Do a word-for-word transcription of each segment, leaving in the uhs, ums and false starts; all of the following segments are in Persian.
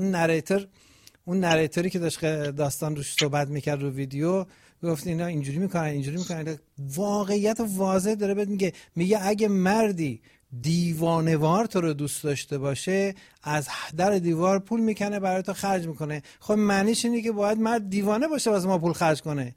نریتور اون نریتوری که داشت داستان روش صحبت میکرد رو ویدیو، گفت اینا اینجوری میکنن اینجوری میکنن، واقعیت واضح داره بهت میگه. میگه اگه مردی دیوانه‌وار تو رو دوست داشته باشه از در دیوار پول میکنه برای تو خرج میکنه. خب معنیش اینه که باید مرد دیوانه باشه واسه ما پول خرج کنه.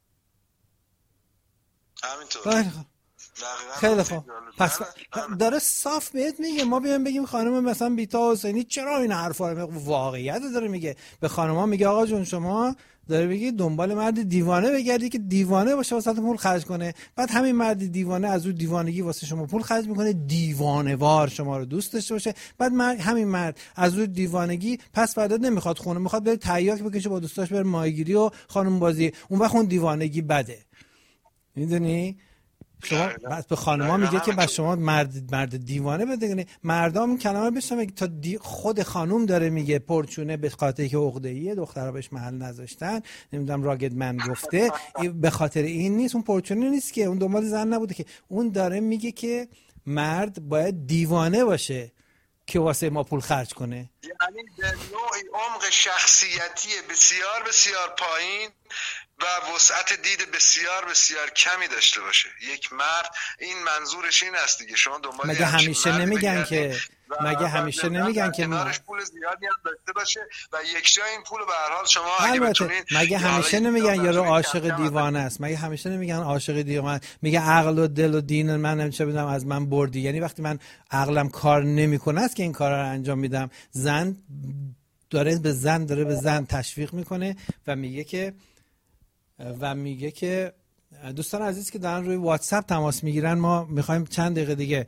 همینطور. خیلی خوب. پس داره صاف بهت میگه. ما بیایم بگیم خانم مثلا بیتا حسینی چرا این حرفا رو میگه، واقعیت داره میگه. به خانم‌ها میگه آقا جون شما داره بگی دنبال مرد دیوانه بگردی که دیوانه باشه واسه پول خرج کنه، بعد همین مرد دیوانه از اون دیوانگی واسه شما پول خرج میکنه، دیوانه وار شما رو دوست داشته باشه، بعد مرد همین مرد از اون دیوانگی پس فردا نمیخواد خونه، میخواد بره تریاک بکشه با دوستاش بره ماهیگیری و خانم بازی، اون وقت اون دیوانگی بده. میدونی شما بعد به خانم‌ها میگه که بس شما مرد مرد دیوانه بده. مردام این کلمه بشنوه تا دی خود خانم داره میگه پرچونه به خاطر که عقده‌ایه، دخترها بهش محل نذاشتن، نمیدونم راگد من گفته به خاطر این نیست، اون پرچونه نیست که اون دنبال زن نبوده که، اون داره میگه که مرد باید دیوانه باشه که واسه ما پول خرج کنه. یعنی به نوعی عمق شخصیتی بسیار بسیار پایین و وسعت دید بسیار بسیار کمی داشته باشه یک مرد. این منظورش این است دیگه. شما دنبال مگه همیشه نمیگن که مگه همیشه نمیگن که کنارش پول زیادی هم داشته باشه و یک جای این پول به هر حال شما اگه بتونین. مگه همیشه نمیگن یارو عاشق دیوانه است؟ مگه همیشه نمیگن عاشق دیوانه؟ میگه عقل و دل و دین من نمیشه بدم از من بردی. یعنی وقتی من عقلم کار نمیکنه است که این کارا رو انجام میدم. زن داره به زن داره به زن تشویق میکنه و میگه که و میگه که دوستان عزیز که دارن روی واتساپ تماس میگیرن، ما میخوایم چند دقیقه دیگه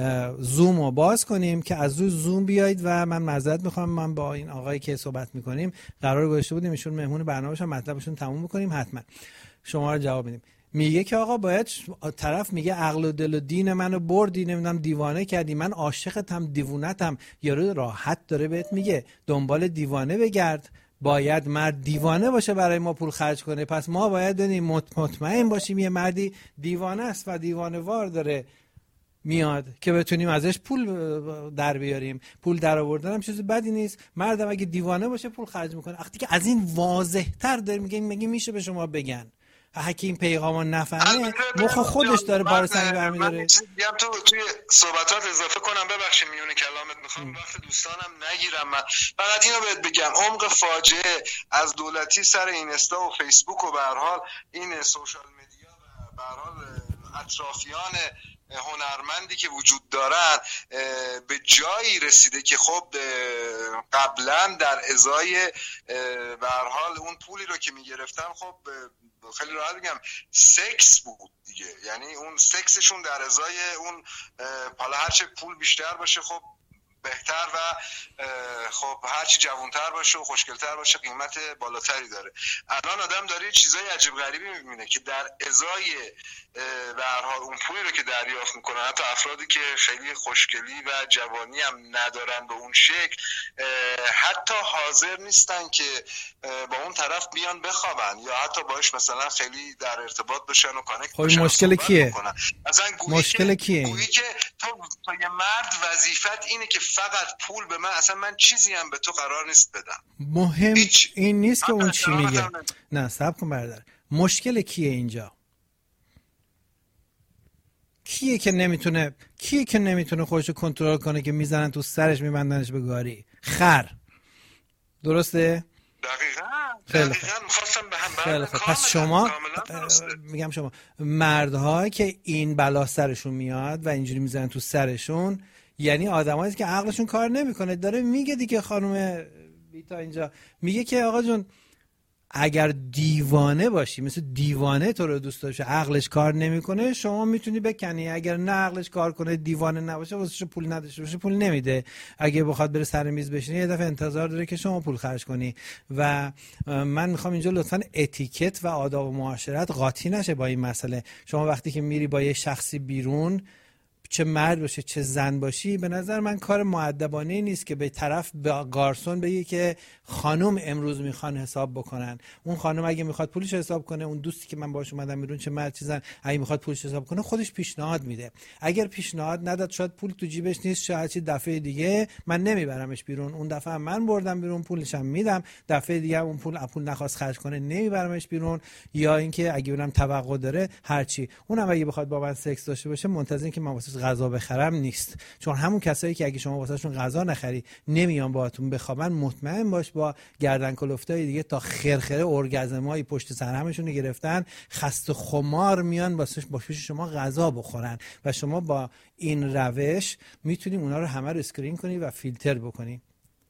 زوم رو باز کنیم که از روی زوم بیایید و من معذرت میخوام، من با این آقایی که صحبت میکنیم قرار گذاشته بودیم ایشون مهمون برنامه‌شون مطلبشون تموم میکنیم، حتما شما رو جواب بدیم. میگه که آقا باید طرف میگه عقل و دل و دین منو بردی، نمیدونم دیوانه کردی، من عاشقتم دیوونتم. یارو راحت داره بهت میگه دنبال دیوانه بگرد، باید مرد دیوانه باشه برای ما پول خرج کنه. پس ما باید بدونیم مطمئن باشیم یه مردی دیوانه است و دیوانه وار داره میاد که بتونیم ازش پول در بیاریم. پول در آوردن هم چیز بدی نیست. مردم اگه دیوانه باشه پول خرج میکنه. وقتی که از این واضح تر داره میگه میگه میشه به شما بگن. هکی این پیغامو نفهمه مخ خودش داره بار سنگ برمی‌داره. من میگم تو توی صحبتات اضافه کنم، ببخشید میونه کلامت میخوام وقت دوستانم نگیرم. من فقط اینو بهت بگم عمق فاجعه از دولتی سر اینستا و فیسبوک و به هر حال این سوشال مدیا و به هر حال اطرافیان هنرمندی که وجود دارن به جایی رسیده که خب قبلا در ازای به هر حال اون پولی رو که میگرفتن خب خیلی راحت بگم سکس بود دیگه. یعنی اون سکسشون در ازای اون حالا هرچه پول بیشتر باشه خب بهتر و خب هرچی جوانتر باشه و خوشگلتر باشه قیمت بالاتری داره. الان آدم داره چیزای عجیب غریبی میبینه که در ازای به هر حال اون پولی رو که دریافت میکنن، حتی افرادی که خیلی خوشگلی و جوانی هم ندارن به اون شکل، حتی حاضر نیستن که با اون طرف بیان بخوابن یا حتی باش مثلا خیلی در ارتباط باشن و کانکت باشن. خب مشکل کیه؟ مثلا مشکل کیه؟ گویی که تو تو یه مرد وظیفت اینه که فقط پول به من، اصلا من چیزی هم به تو قرار نیست بدم. مهم هیچ. این نیست که اون چی میگه. نه صبر کن برادر. مشکل کیه اینجا؟ کیه که نمیتونه کیه که نمیتونه خودش رو کنترل کنه که میزنن تو سرش میبندنش به گاری؟ خر. درسته؟ دقیقاً. دقیقاً می‌خواستم به هم خیلی خوب. پس شما میگم شما مردها که این بلا سرشون میاد و اینجوری میزنن تو سرشون، یعنی آدمایی که عقلشون کار نمیکنه. داره میگه دیگه خانم بیتا اینجا میگه که آقا جون اگر دیوانه باشی، مثل دیوانه تو رو دوست داشته، عقلش کار نمیکنه، شما میتونی بکنی. اگر نه عقلش کار کنه، دیوانه نباشه، واسه پول نداشته باشه، پول نمیده. اگه بخواد بره سر میز بشینه یه دفعه انتظار داره که شما پول خرج کنی. و من میخوام اینجا لطفاً اتیکت و آداب و معاشرت قاطی نشه با این مسئله. شما وقتی که میری با یه شخصی بیرون، چه مرد باشه چه زن باشی، به نظر من کار مؤدبانه نیست که به طرف به گارسون بگی که خانم امروز میخوان حساب بکنن. اون خانم اگه میخواد پولش حساب کنه، اون دوستی که من باهاش اومدم بیرون چه مرد چه زن اگه میخواد پولش حساب کنه خودش پیشنهاد میده. اگر پیشنهاد نداد، شاید پول تو جیبش نیست، شاید چه دفعه دیگه من نمیبرمش بیرون، اون دفعه من بردم بیرون پولشم میدم، دفعه دیگه اون پول پول نخواست خرج کنه نمیبرمش بیرون. یا اینکه اگه اونم توقع داره هرچی، اونم اگه بخواد با من سکس داشته باشه منتظر این که من واسش غذا بخرم نیست. چون همون کسایی که اگه شما واسهشون غذا نخری نمیان باهاتون بخوابن، مطمئن باش با گردن کلفتای دیگه تا خرخره ارگازمای پشت سر همشون رو گرفتن، خسته خمار میان واسش با پیش شما غذا بخورن و شما با این روش میتونی اونا رو همه رو اسکرین کنی و فیلتر بکنی.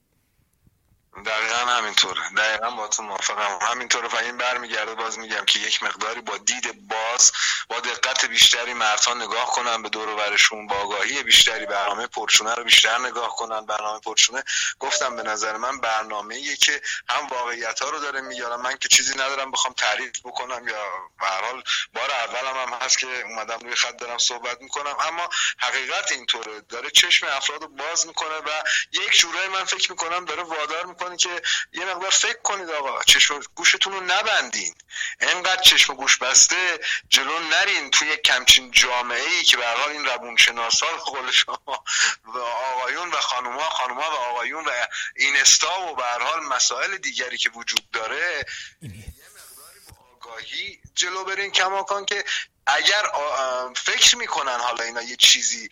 دقیقا همینطوره، دقیقا با تو موافقم، همینطوره. و این برمیگرده باز میگم که یک مقداری با دید باز، با دقت بیشتری مردها نگاه کنن به دور و برشون، با آگاهی بیشتری برنامه پرچونه رو بیشتر نگاه کنن. برنامه پرچونه گفتم به نظر من برنامه‌ایه که هم واقعیت‌ها رو داره میگه. من که چیزی ندارم بخوام تعریف بکنم، یا به هر حال بار اولم هم هست که اومدم روی خط دارم صحبت میکنم، اما حقیقت اینطوره، داره چشم افراد رو باز میکنه و یک جورایی من فکر میکنم داره وادار میکنه که یه مقدار فکر کنید آقا، چشم گوشتون رو نبندین، اینقدر چشم گوش بسته جلو نرین توی یک کمچین جامعه‌ای که به هر حال این روانشناسا قول شما و آقایون و خانوما خانوما و آقایون و اینستا و به هر حال مسائل دیگری که وجود داره یه مقداری با آگاهی جلو برین، کماکان که اگر فکر میکنن حالا اینا یه چیزی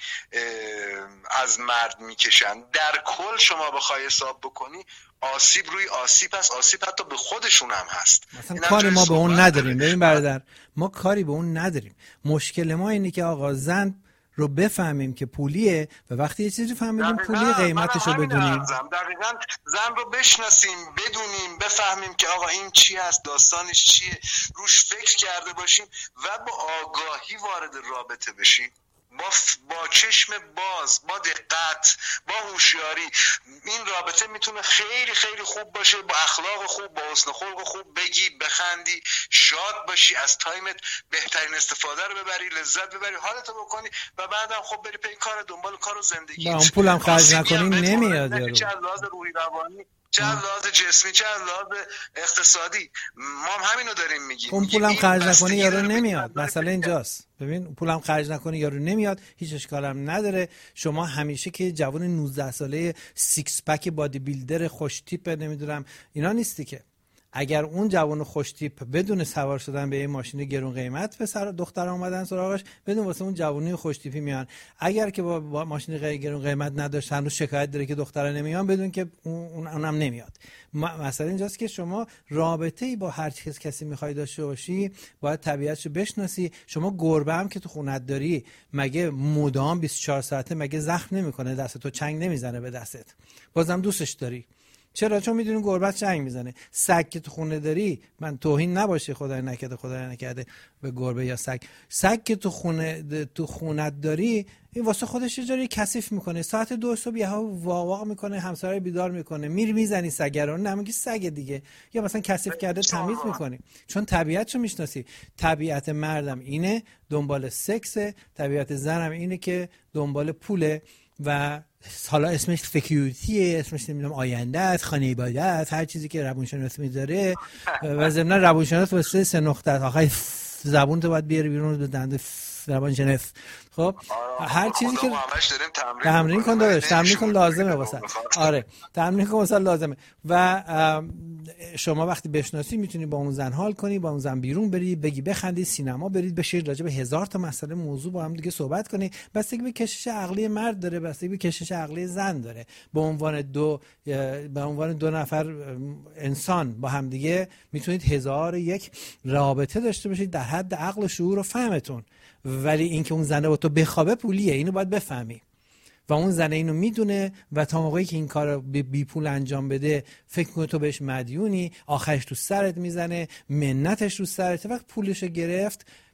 از مرد میکشن، در کل شما بخوای حساب بکنی آسیب روی آسیب هست، آسیب حتی به خودشون هم هست. مثلا کاری ما به اون نداریم. ببین برادر، ما کاری به اون نداریم. مشکل ما اینه که آقا زن رو بفهمیم که پولیه و وقتی یه چیزی فهمیدیم پولی قیمتش رو بدونیم. دقیقاً زن رو بشناسیم، بدونیم، بفهمیم که آقا این چی هست، داستانش چیه، روش فکر کرده باشیم و با آگاهی وارد رابطه بشیم، با با چشم باز، با دقت، با هوشیاری. این رابطه میتونه خیلی خیلی خوب باشه، با اخلاق خوب، با حسن خلق خوب، بگی، بخندی، شاد باشی، از تایمت بهترین استفاده رو ببری، لذت ببری، حالتو بکنی و بعدم خب بری پی کار، دنبال کار و زندگی. با اون پولم خرج نکنی نمیاد یارو. چه لحاظ روحی روانی، چه لحاظ جسمی، چه لحاظ اقتصادی، ما هم همینو داریم میگیم. اون پولم خرج نکنی یارو نمیاد. مسئله اینجاست. ببین پولم خرج نکنی یارو نمیاد، هیچ اشکالم نداره. شما همیشه که جوان نوزده ساله سیکس پک بادی بیلدر خوش تیپ نمیدونم اینا نیستی که. اگر اون جوان خوش تیپ بدون سوار شدن به یه ماشین گرون قیمت به سر دخترا اومدن سراغش، بدون واسه اون جوانی خوش تیپی میان. اگر که با, با ماشین گرون قیمت نداشتن و شکایت داره که دخترا نمیان، بدون که اون اونم نمیاد. مثلا اینجاست که شما رابطه‌ای با هر کسی میخوای داشته باشی، باید طبیعتشو بشناسی. شما گربه هم که تو خونت داری، مگه مدام بیست و چهار ساعته مگه زخم نمیکنه دستتو، چنگ نمیزنه به دستت؟ بازم دوستش داری. چرا؟ چون میدونی گربت چنگ میزنه. سگ که تو خونه داری، من توهین نباشه خدای نکرده خدای نکرده به گربه یا سگ، سگ که تو خونه تو خونت داری، این واسه خودش یه جوری کثیف میکنه، ساعت دو صبح یهو واوا میکنه، همسایه بیدار میکنه، میری میزنی سگ رو، نمیگی سگ دیگه، یا مثلا کثیف کرده تمیز میکنی، چون طبیعتشو میشناسی. طبیعت مردم اینه دنبال سکسه، طبیعت زنم اینه که دنبال پوله و حالا اسمش فکیوریتیه، اسمش نمیدونم آینده است، خانه عبادت است، هر چیزی که روانشناس میذاره. و ضمن روانشناس واسه سه نقطه است، آخه زبون تو باید بیاری بیرون به دنده روانشناس. خب هر چیزی که تمرین کن داداش، تمرین کن لازمه واسه. آره تمرین کن واسه لازمه. و شما وقتی بشناسی میتونی با اون زن حال کنی، با اون زن بیرون بری، بگی بخندی، سینما برید، بشید راجع به هزار تا مسئله موضوع با هم دیگه صحبت کنی. بستگی به کشش عقلی مرد داره، بستگی به کشش عقلی زن داره. به عنوان دو به عنوان دو نفر انسان با هم دیگه میتونید هزار یک رابطه داشته باشید در حد عقل و شعور و فهمتون. ولی اینکه اون زنه با تو بخوابه پولیه، اینو باید بفهمی. و اون زنه اینو میدونه و تا موقعی که این کارو بی پول انجام بده فکر کنه تو بهش مدیونی، آخرش تو سرت میزنه، منتش رو سرت. وقت پولشو گرفت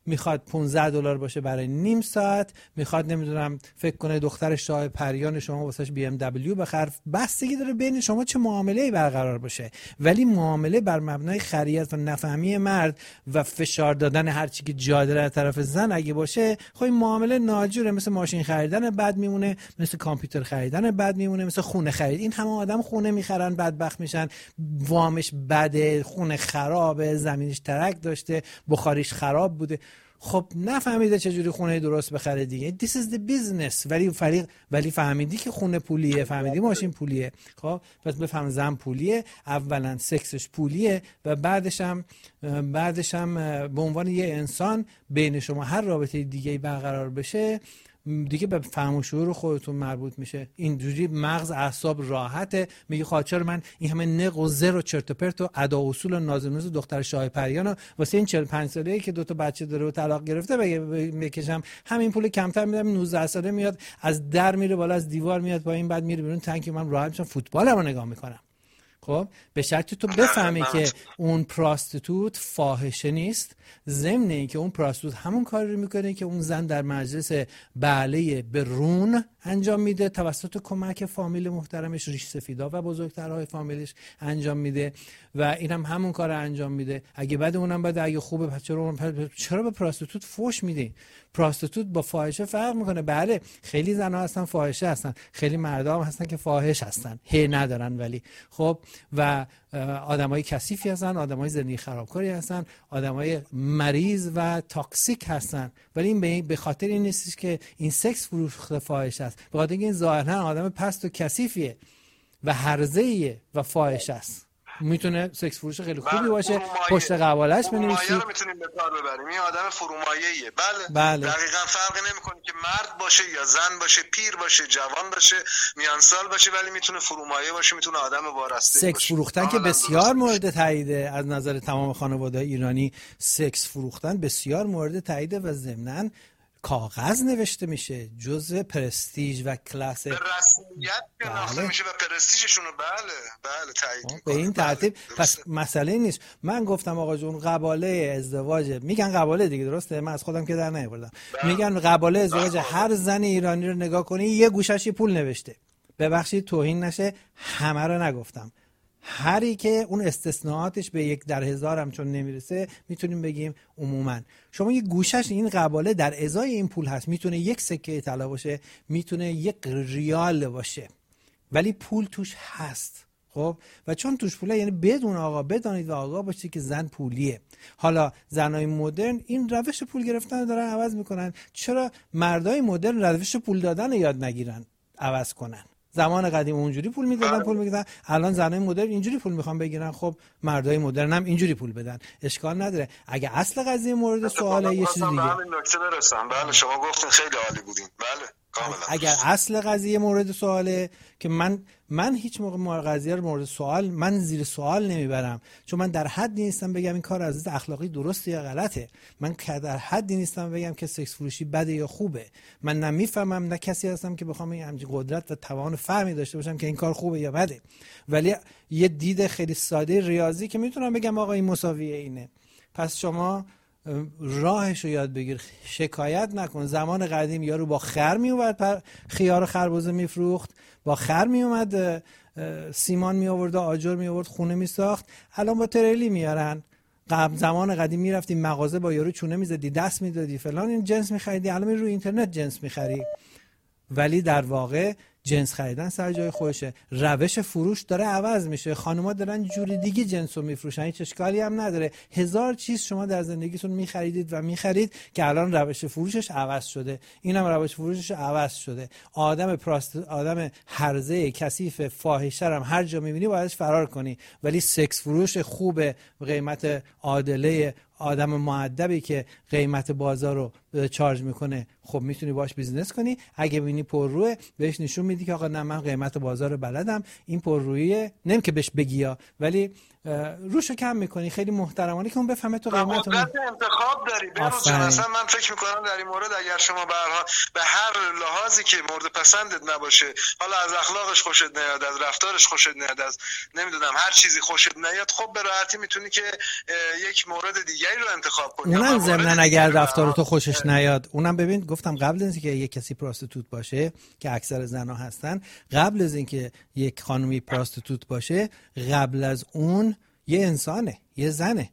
میخواد پانزده دلار باشه برای نیم ساعت، میخواد نمیدونم فکر کنه دختر شاه پریان شما واسش بی ام دبلیو بخر. بستگی داره بین شما چه معامله‌ای برقرار باشه، ولی معامله بر مبنای خریت و نفهمی مرد و فشار دادن هر چی که جا داره از طرف زن اگه باشه، خب این معامله ناجوره. مثل ماشین خریدن بد میمونه، مثل کامپیوتر خریدن بد میمونه، مثل خونه خرید. این همه آدم خونه میخرن بدبخت میشن، وامش بده، خونه خرابه، زمینش ترک داشته، بخاریش خراب بوده، خب نفهمیده چجوری خونه درست بخره دیگه. This is the business. ولی فریق ولی فهمیدی که خونه پولیه، فهمیدی ماشین پولیه، خب پس بفهم زن پولیه، اولا سکسش پولیه و بعدش هم بعدش هم به عنوان یه انسان بین شما هر رابطه دیگه‌ای برقرار بشه دیگه به فهم و شعور خودتون مربوط میشه. اینجوری مغز اعصاب راحته. میگه خاطر من این همه نق و زر و چرت و پرت و ادا و اصول و نازنوز دختر شاه پریانو واسه این چهل و پنج ساله‌ای که دو تا بچه داره و طلاق گرفته بکشم، همین پول کمتر میدم. نوزده ساله میاد از در میره بالا، از دیوار میاد پایین، بعد میره بیرون تانکی من راحت میشم فوتبالمو نگاه میکنم. خب به شرطی تو بفهمی که اون پراستیتوت فاحشه نیست، ضمن اینکه اون پراستیتوت همون کاری رو میکنه که اون زن در مجلس بعله برون انجام میده توسط کمک فامیل محترمش، ریش سفیدا و بزرگترهای فامیلش انجام میده و اینم هم همون کار رو انجام میده. اگه بعد اونم بعد اگه خوبه پس چرا چرا به پراستیتوت فوش میدی؟ پراستیتوت با فاحشه فرق میکنه. بله خیلی زنها هستن فاحشه هستن، خیلی مردا هم هستن که فاحش هستن، هی ندارن، ولی خب و آدمای کثیفی هستن، آدمای زندگی خرابکاری هستن، آدمای مریض و تاکسیک هستن، ولی این به خاطر این نیست که این سکس فروخته فاحش است، به خاطر اینکه این ظاهرا آدم پست و کثیفیه و هرزه‌ایه و فاحش است. میتونه سکس فروش خیلی خوبی باشه، پشت قوالش بنویسی، رو میتونیم به کار ببریم. این آدم فرومایه‌ایه. بله. بله دقیقاً فرقی نمیکنه که مرد باشه یا زن باشه، پیر باشه، جوان باشه، میان سال باشه، ولی میتونه فرومایه باشه، میتونه آدم وارسته باشه. سکس فروختن که بسیار مورد تاییده از نظر تمام خانواده ایرانی. سکس فروختن بسیار مورد تاییده و ضمناً کاغذ نوشته میشه، جزء پرستیژ و کلاس، به رسمیت شناخته بله. میشه و پرستیژشون رو بله بله تایید به این ترتیب. بله. پس مسئله نیست. من گفتم آقا جون قباله ازدواج، میگن قباله دیگه، درسته؟ من از خودم که در نیاوردم. بله. میگن قباله ازدواج بله. هر زن ایرانی رو نگاه کنی یه گوشش پول نوشته. ببخشید توهین نشه، همه رو نگفتم. هری که اون استثناءاتش به یک در هزار هم چون نمیرسه میتونیم بگیم عموما شما یه گوشش این قباله در ازای این پول هست، میتونه یک سکه طلا باشه، میتونه یک ریال باشه، ولی پول توش هست. خب و چون توش پوله، یعنی بدون آقا بدانید و آقا باشید که زن پولیه. حالا زنای مدرن این روش پول گرفتن رو دارن عوض میکنن. چرا مردای مدرن روش پول دادن رو یاد نگیرن عوض کنن؟ زمان قدیم اونجوری پول میدادن پول میگیرن، الان زنای مدرن اینجوری پول میخوان بگیرن، خب مردای مدرن هم اینجوری پول بدن، اشکال نداره. اگه اصل قضیه مورد سواله یه چیز دیگه. همین نکته برسم. بله شما گفتین خیلی عالی بودین. بله کاملا. اگر اصل قضیه مورد سواله که من من هیچ موقع قضیه رو مورد سوال من زیر سوال نمیبرم، چون من در حدی نیستم بگم این کار از اخلاقی درسته یا غلطه. من در حدی نیستم بگم که سکس فروشی بده یا خوبه. من نمیفهمم، نه کسی هستم که بخوام همین قدرت و توان فهمی داشته باشم که این کار خوبه یا بده، ولی یه دید خیلی ساده ریاضی که میتونم بگم آقا این مساویه اینه. پس شما راهش رو یاد بگیر، شکایت نکن. زمان قدیم یارو با خر می اومد خیار و خربزه میفروخت، با خر می اومد سیمان می آورد، آجر می آورد، خونه می ساخت. الان با تریلی میارن. قبل زمان قدیم میرفتی مغازه با یارو چونه میزدی، دست میدادی فلان، این جنس میخریدی، الان روی اینترنت جنس میخری. ولی در واقع جنس خریدن سر جای خودشه. روش فروش داره عوض میشه. خانوما دارن جوری دیگه جنسو میفروشن، هیچ اشکالی هم نداره. هزار چیز شما در زندگیتون میخریدید و میخرید که الان روش فروشش عوض شده. اینم روش فروشش عوض شده. آدم پراست آدم هرزه کثیف فاحشه هم هر جا میبینی بایدش فرار کنی، ولی سکس فروش خوبه، قیمت عادله، آدم مؤدبی که قیمت بازار رو چارج میکنه، خب میتونی باش بیزنس کنی. اگه ببینی پرروه بهش نشون میدی که آقا نه من قیمت بازار رو بلدم، این پررویه، نمی که بهش بگی ها، ولی روشو کم میکنی خیلی محترمانه که اون بفهمه تو قیمت قدرت انتخاب داری. بروز جان اصلا من فکر میکنم در این مورد اگر شما برها به هر لحاظی که مورد پسندت نباشه، حالا از اخلاقش خوشت نیاد، از رفتارش خوشت نیاد، از نمیدونم هر چیزی خوشت نیاد، خب به راحتی میتونی که یک مورد دیگری رو انتخاب کنی. اونم ضمن اگر رفتار تو خوشش نیاد، اونم ببین گفتم قبل از اینکه یک کسی پراستیتوت باشه که اکثر زنا هستن، قبل از اینکه یک خانومی پراستیتوت باشه، قبل از اون یه انسانه، یه زنه،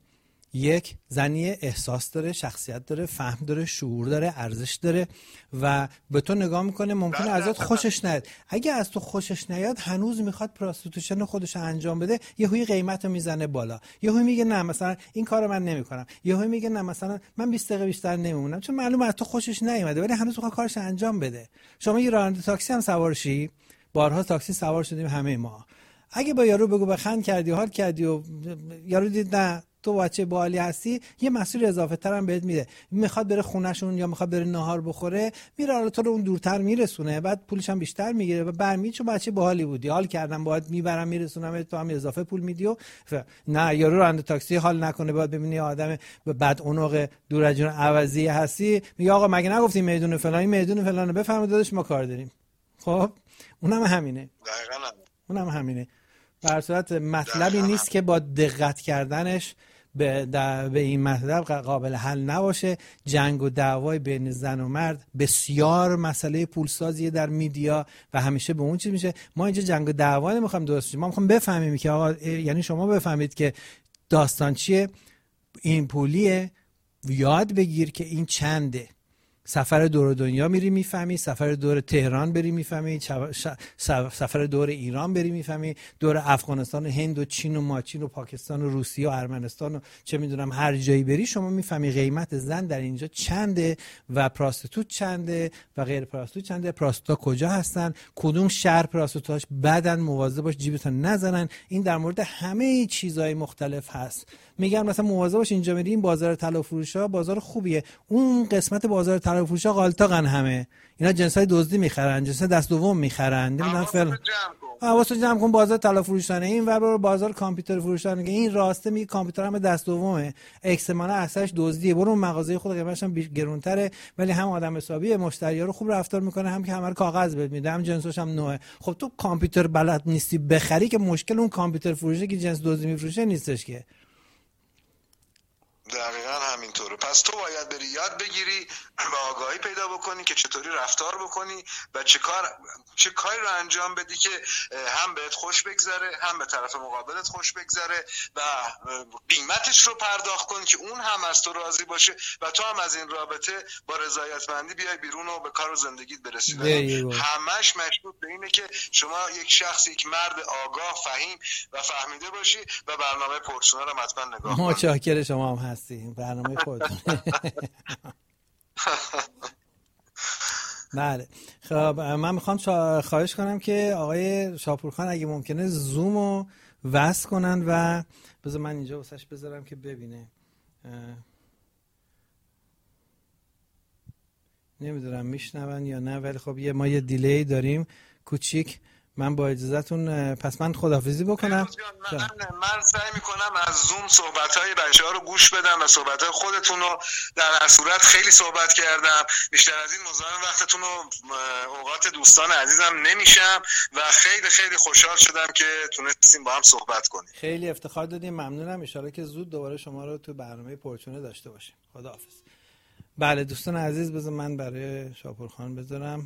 یک زنی احساس داره، شخصیت داره، فهم داره، شعور داره، ارزش داره و به تو نگاه میکنه. ممکنه ازت خوشش نیاد. اگه از تو خوشش نیاد هنوز میخواد پراستیتوشن خودش انجام بده، یهویی قیمتو میزنه بالا، یهویی میگه نه مثلا این کارو من نمیکنم، یهویی میگه نه مثلا من بیست دقیقه بیشتر نمیمونم، چون معلومه از تو خوشش نیومده ولی هنوز میخواد کارش انجام بده. شما یه راننده تاکسی هم سوار شی، بارها تاکسی سوار شدیم همه ما، اگه با یارو بگو بخند کردی، حال کردی و یارو دید نه تو بچه باحالی هستی، یه مسیر اضافه تر هم بهت میده، میخواد بره خونهشون یا میخواد بره نهار بخوره، میره حالا تو رو اون دورتر میرسونه، بعد پولش هم بیشتر میگیره و برمی چون بچه باحالی بودی، حال کردم باهات میبرم میرسونم، تو هم اضافه پول میدی. و نه یارو راننده تاکسی حال نکنه، بعد ببینی آدم بعد اونق دور از جون عوضی هستی، میگه آقا مگه نگفتی میدون فلانی میدون فلانه بفهم داداش ما کار داریم. خب اونم همینه، دقیقاً اونم همینه. در صورت مطلبی نیست که با دقت کردنش به, به این مطلب قابل حل نباشه. جنگ و دعوای بین زن و مرد بسیار مسئله پولسازیه در میدیا و همیشه به اون چیز میشه. ما اینجا جنگ و دعوا نمیخوایم درست شه، ما میخوایم بفهمیم که آقا یعنی شما بفهمید که داستان چیه، این پولیه، یاد بگیر که این چنده. سفر دور دنیا میری میفهمی، سفر دور تهران بری میفهمی، سفر دور ایران بری میفهمی، دور افغانستان و هند و چین و ماچین و پاکستان و روسیه و ارمنستان و چه میدونم هر جایی بری شما میفهمی قیمت زن در اینجا چنده و پراستیتوت چنده و غیر پراستیتوت چنده، پراستیتوتا کجا هستن، کدوم شهر پراستیتوتاش بدن، مواظب باش جیبتون نزنن. این در مورد همه چیزهای مختلف هست. میگم مثلا مواظب باش اینجا میری این بازار طلا فروشا بازار خوبیه، اون قسمت بازار طلا فروشا غالطاقن، همه اینا جنسای دزدی میخرن، جنسای دست دوم میخرن، نمیدونم فلان. حواستو جمع کن، بازار طلا فروشانه این ور برو بازار کامپیوتر فروشانه، این راسته میگه کامپیوتر هم دست دومه، اکسمانه اکثرش دزدیه، برو مغازه خود قیمتش هم گرونتره ولی هم آدم حسابی، مشتری‌ها رو خوب رفتار میکنه، هم که همه کاغذ بهت میده، هم جنسش هم نوعه. خب تو کامپیوتر بلد نیستی بخری که مشکل اون کامپیوتر فروشه که جنس دزدی میفروشه نیستش که. دقیقا همینطوره. پس تو باید بری یاد بگیری و آگاهی پیدا بکنی که چطوری رفتار بکنی و چه کار چه کاری رو انجام بدی که هم بهت خوش بگذره، هم به طرف مقابلت خوش بگذره و قیمتش رو پرداخت کنی که اون هم از تو راضی باشه و تو هم از این رابطه با رضایتمندی بیای بیرون و به کار و زندگیت برسی. همش مشروط به اینه که شما یک شخص، یک مرد آگاه، فهیم و فهمیده باشی و برنامه پورسونا رو حتما نگاه کنی. متشکرم، شما هم هستی برنامه خودتون. بله خب من میخوام خواهش کنم که آقای شاپورخان اگه ممکنه زومو وصل کنن و بذار من اینجا واسش بذارم که ببینه. نمیدونم میشنون یا نه ولی خب یه ما یه دیلی داریم کوچیک. من با اجازهتون پس من خداحافظی بکنم. من, من سعی میکنم از زوم صحبت‌های بچه‌ها رو گوش بدم و صحبت‌های خودتون رو در هر صورت خیلی صحبت کردم. بیشتر از این مزاحم وقتتون و اوقات دوستان عزیزم نمیشم و خیلی خیلی خوشحال شدم که تونستیم با هم صحبت کنیم. خیلی افتخار دادیم، ممنونم. ان شاءالله که زود دوباره شما رو تو برنامه پرچونه داشته باشیم. خداحافظ. بله دوستان عزیز، بذار من برای شاپورخان بذارم.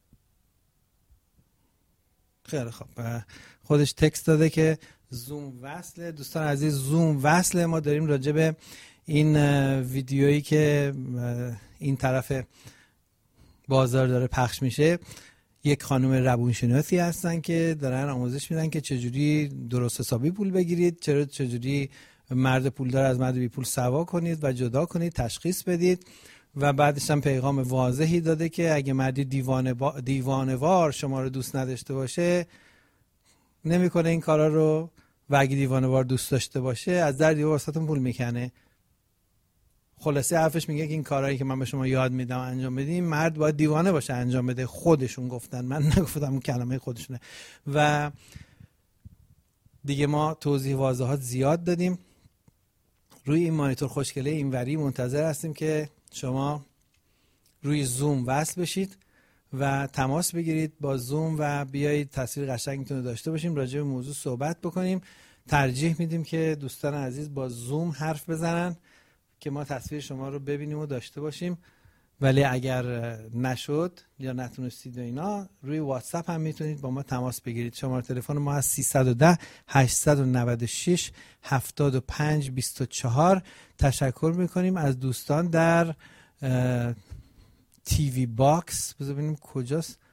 خیلی خب خودش تکست داده که زوم وصله. دوستان عزیز زوم وصله. ما داریم راجع به این ویدیویی که این طرف بازار داره پخش میشه، یک خانم روانشناسی هستن که دارن آموزش میدن که چجوری درست حسابی پول بگیرید، چرا چجوری مرد پولدار از مرد بی پول سوا کنید و جدا کنید، تشخیص بدید. و بعدش هم پیغام واضحی داده که اگه مردی دیوانه با دیوانه‌وار شما رو دوست نداشته باشه نمیکنه این کارا رو و اگه دیوانه‌وار دوست داشته باشه از در دیوار واسهتون پول میکنه. خلاصه حرفش میگه که این کارهایی که من به شما یاد میدم انجام بدیم، مرد باید دیوانه باشه انجام بده. خودشون گفتن، من نگفتم، اون کلمه خودشونه. و دیگه ما توضیح واضحات زیاد دادیم. روی این مانیتور خوشگله اینوری منتظر هستیم که شما روی زوم وصل بشید و تماس بگیرید با زوم و بیایید تصویر قشنگتون رو داشته باشیم، راجع به موضوع صحبت بکنیم. ترجیح میدیم که دوستان عزیز با زوم حرف بزنن که ما تصویر شما رو ببینیم و داشته باشیم. ولی اگر نشد یا نتونستید و اینا، روی واتساپ هم میتونید با ما تماس بگیرید. شماره تلفن ما از سیصد و ده هشتصد و نود و شش هفتاد و پنج بیست و چهار. تشکر میکنیم از دوستان در تیوی باکس. بذار ببینیم کجاست.